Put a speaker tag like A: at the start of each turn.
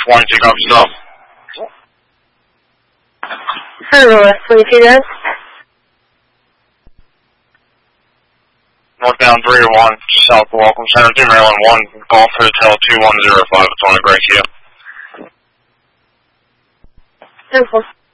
A: One, take off yourself.
B: Hello, 22
A: Northbound 301, south of Welcome Center, 2 Maryland 1, Golf Hotel 2105, it's on a great queue.
B: 10-4.